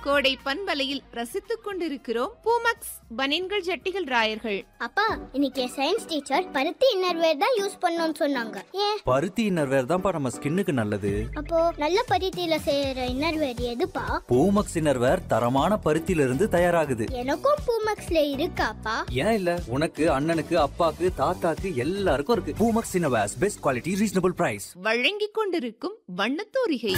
கோடை பண்பலையில் ரசித்துக் கொண்டிருக்கிறோம் பூமக்ஸ் பனியன்கள் ஜட்டிகள் ராயர்கள். அப்பா, இன்னைக்கு சயின்ஸ் டீச்சர் பருத்தி இன்னர்வேர் தான் யூஸ் பண்ணணும்னு சொன்னாங்க. ஏன்? பருத்தி இன்னர்வேர் தான்ப்பா நம்ம ஸ்கின்னுக்கு நல்லது. அப்போ நல்ல பருத்தியில செய்யற இன்னர்வேர் எதுப்பா? பூமக்ஸ் இன்னர்வேர் தரமான பருத்தியில இருந்து தயாராகுது. எனக்கும் பூமக்ஸ்ல இருக்காப்பா? ஏன் இல்ல, உனக்கு அண்ணனுக்கு அப்பாக்கு தாத்தாக்கு எல்லாருக்கும் இருக்கு. Poomex innerwears best quality reasonable price. வழங்கிக் கொண்டிருக்கும் வண்ணத்தூரிகை.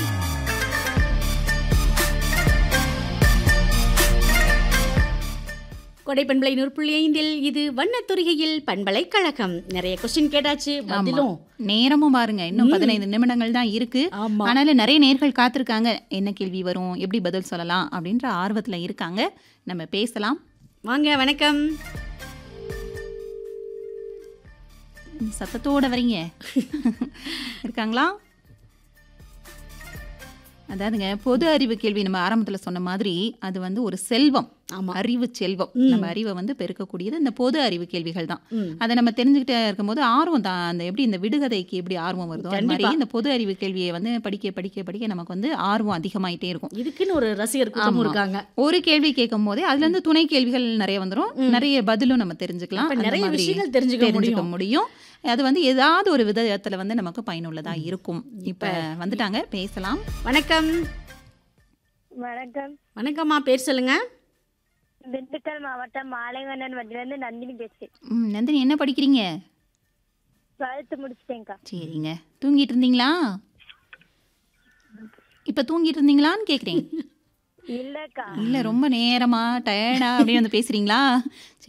கொடை பண்பலை 100.5 இது வண்ணத்துரிகையில் பண்பலைக்கழகம். நிறைய கொஸ்டின் கேட்டாச்சு, பதிலும் நேரமும் பாருங்க, இன்னும் 15 நிமிடங்கள் தான் இருக்கு. அதனால நிறைய நேர்கள் காத்திருக்காங்க, என்ன கேள்வி வரும், எப்படி பதில் சொல்லலாம் அப்படின்ற ஆர்வத்துல இருக்காங்க. நம்ம பேசலாம். வாங்க. வணக்கம். சத்தத்தோட வரீங்க இருக்காங்களா? அதாவதுங்க, பொது அறிவு கேள்வி நம்ம ஆரம்பத்தில் சொன்ன மாதிரி அது வந்து ஒரு செல்வம், அறிவு செல்வம். நம்ம அறிவை வந்து பெருக்கக்கூடியது இந்த பொது அறிவு கேள்விகள் தான். அதை நம்ம தெரிஞ்சுக்கிட்டே இருக்கும்போது ஆர்வம் தான். அந்த எப்படி இந்த விடுகதைக்கு எப்படி ஆர்வம் வருதோ அது மாதிரி இந்த பொது அறிவு கேள்வியை வந்து படிக்க படிக்க படிக்க நமக்கு வந்து ஆர்வம் அதிகமாயிட்டே இருக்கும். இதுக்குன்னு ஒரு ரசிகர் கூட்டமும் இருக்காங்க. ஒரு கேள்வி கேட்கும் போதே அதுல இருந்து துணை கேள்விகள் நிறைய வந்துடும். நிறைய பதிலும் நம்ம தெரிஞ்சுக்கலாம், நிறைய விஷயங்கள் தெரிஞ்சுக்க முடியும். அது வந்து ஏதாவது ஒரு விதத்துல வந்து நமக்கு பயனுள்ளதா இருக்கும். இப்ப வந்துட்டாங்க, பேசலாம். வணக்கம். வணக்கம். வணக்கம்மா, பேர் சொல்லுங்க. திண்டுக்கல் மாவட்டம் மாலைவண்ணன் வண்டியிலிருந்து நந்தினி பேசுறேன். நந்தினி, என்ன படிக்கிறீங்க? 12th முடிச்சிட்டேன்க்கா. சரிங்க. தூங்கிட்டு இருந்தீங்களா? இப்ப தூங்கிட்டு இருந்தீங்களான்னு கேக்குறேன். இல்லக்கா. இல்ல, ரொம்ப நேரமா டயர்டா அப்படின்னு வந்து பேசுறீங்களா?